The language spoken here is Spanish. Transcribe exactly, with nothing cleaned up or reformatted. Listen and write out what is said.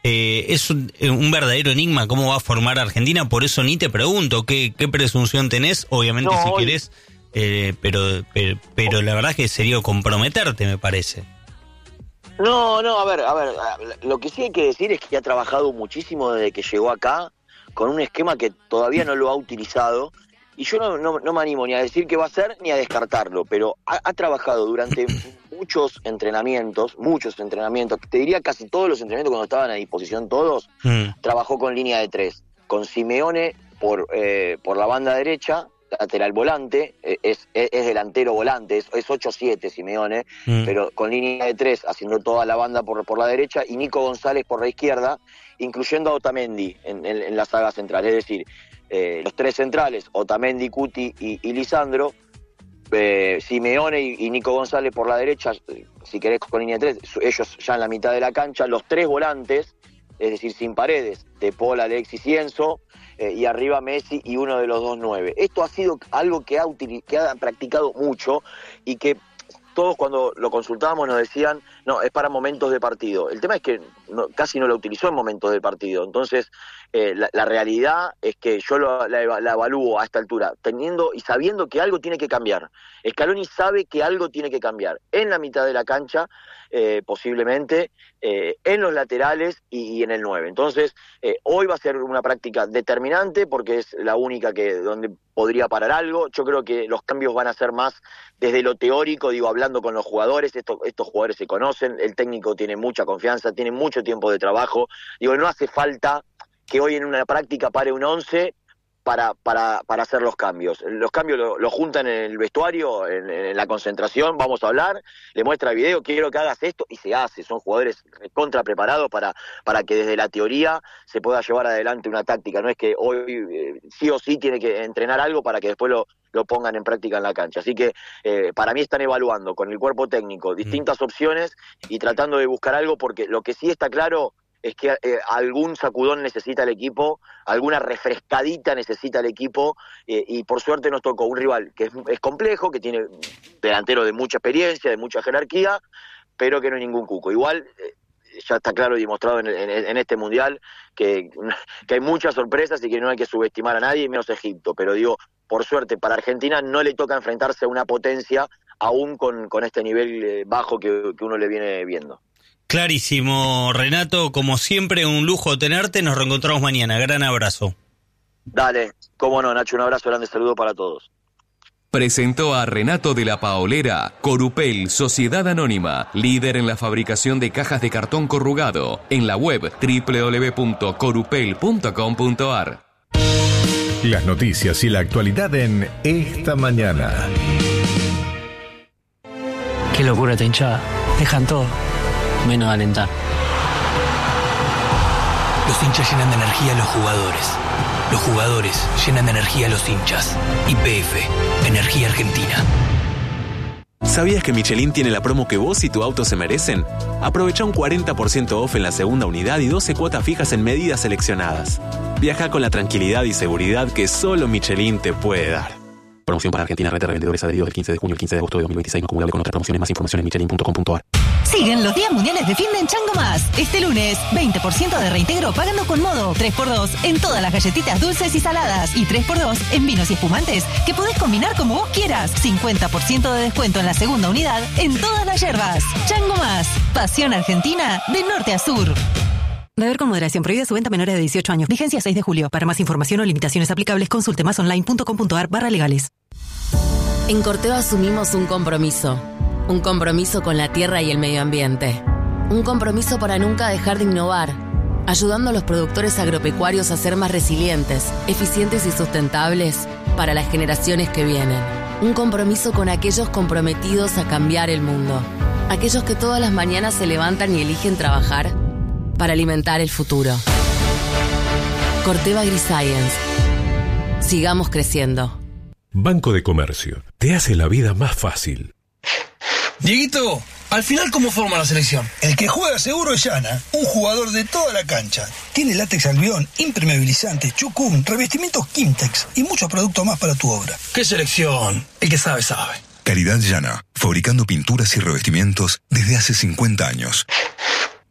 Eh, es un, un verdadero enigma cómo va a formar Argentina, por eso ni te pregunto qué, qué presunción tenés, obviamente no, si hoy... querés, eh, pero, pero, pero la verdad es que sería comprometerte, me parece. No, no, a ver, a ver, lo que sí hay que decir es que ha trabajado muchísimo desde que llegó acá, con un esquema que todavía no lo ha utilizado, y yo no, no, no me animo ni a decir qué va a hacer ni a descartarlo, pero ha, ha trabajado durante muchos entrenamientos, muchos entrenamientos, te diría casi todos los entrenamientos cuando estaban a disposición todos, mm. trabajó con línea de tres, con Simeone por, eh, por la banda derecha, lateral volante, eh, es, es, es delantero volante, es, es ocho siete Simeone, mm. pero con línea de tres, haciendo toda la banda por, por la derecha, y Nico González por la izquierda, incluyendo a Otamendi en, en, en la saga central, es decir, eh, los tres centrales, Otamendi, Cuti y, y Lisandro, eh, Simeone y, y Nico González por la derecha, si querés con línea de tres, ellos ya en la mitad de la cancha, los tres volantes, es decir, sin Paredes, De Paul, Alexis y Enzo, eh, y arriba Messi y uno de los dos nueve. Esto ha sido algo que ha, util- que ha practicado mucho y que todos cuando lo consultábamos nos decían, no, es para momentos de partido. El tema es que no, casi no lo utilizó en momentos de partido. Entonces, eh, la, la realidad es que yo lo, la, la evalúo a esta altura, teniendo y sabiendo que algo tiene que cambiar. Scaloni sabe que algo tiene que cambiar en la mitad de la cancha, eh, posiblemente, eh, en los laterales y, y en el nueve. Entonces, eh, hoy va a ser una práctica determinante porque es la única que donde podría parar algo. Yo creo que los cambios van a ser más desde lo teórico, digo, hablando con los jugadores. Estos, estos jugadores se conocen, el técnico tiene mucha confianza, tiene mucho tiempo de trabajo. Digo, no hace falta que hoy en una práctica pare un once para, para, para hacer los cambios. Los cambios los lo juntan en el vestuario, en, en la concentración, vamos a hablar, le muestra el video, quiero que hagas esto, y se hace. Son jugadores contra preparados para, para que desde la teoría se pueda llevar adelante una táctica. No es que hoy eh, sí o sí tiene que entrenar algo para que después lo, lo pongan en práctica en la cancha. Así que eh, para mí están evaluando con el cuerpo técnico distintas mm. opciones y tratando de buscar algo, porque lo que sí está claro es que eh, algún sacudón necesita el equipo, alguna refrescadita necesita el equipo, eh, y por suerte nos tocó un rival que es, es complejo, que tiene delantero de mucha experiencia, de mucha jerarquía, pero que no es ningún cuco. Igual, eh, ya está claro y demostrado en, en, en este Mundial que, que hay muchas sorpresas y que no hay que subestimar a nadie, menos Egipto, pero digo, por suerte para Argentina no le toca enfrentarse a una potencia aún con, con este nivel eh, bajo que, que uno le viene viendo. Clarísimo, Renato, como siempre un lujo tenerte, nos reencontramos mañana, gran abrazo. Dale, cómo no, Nacho, un abrazo grande, saludo para todos. Presentó a Renato de la Paolera, Corupel, Sociedad Anónima, líder en la fabricación de cajas de cartón corrugado, en la web doble u doble u doble u punto corupel punto com punto a r. Las noticias y la actualidad en Esta Mañana. Qué locura esta hinchada, dejan todo menos alentar. Los hinchas llenan de energía a los jugadores. Los jugadores llenan de energía a los hinchas. Y P F, Energía Argentina. ¿Sabías que Michelin tiene la promo que vos y tu auto se merecen? Aprovecha un cuarenta por ciento off en la segunda unidad y doce cuotas fijas en medidas seleccionadas. Viaja con la tranquilidad y seguridad que solo Michelin te puede dar. Promoción para Argentina, red de revendedores adheridos del quince de junio al quince de agosto de dos mil veintiséis, no acumulable con otras promociones. Más información en michelin punto com punto a r. Siguen los días mundiales de fin de en Chango Más. Este lunes, veinte por ciento de reintegro pagando con modo, tres por dos en todas las galletitas dulces y saladas y tres por dos en vinos y espumantes que podés combinar como vos quieras. cincuenta por ciento de descuento en la segunda unidad en todas las yerbas. Chango Más, pasión argentina de norte a sur. Beber con moderación, prohibida su venta a menores de dieciocho años. Vigencia seis de julio. Para más información o limitaciones aplicables, consulte más online punto com punto a r barra legales. En Corteva asumimos un compromiso. Un compromiso con la tierra y el medio ambiente. Un compromiso para nunca dejar de innovar, ayudando a los productores agropecuarios a ser más resilientes, eficientes y sustentables para las generaciones que vienen. Un compromiso con aquellos comprometidos a cambiar el mundo. Aquellos que todas las mañanas se levantan y eligen trabajar para alimentar el futuro. Corteva AgriScience. Sigamos creciendo. Banco de Comercio. Te hace la vida más fácil. Dieguito, al final, ¿cómo forma la selección? El que juega seguro es Yana, un jugador de toda la cancha. Tiene látex albión, impermeabilizantes, chucum, revestimientos Kimtex y muchos productos más para tu obra. ¿Qué selección? El que sabe, sabe. Calidad Yana, fabricando pinturas y revestimientos desde hace cincuenta años.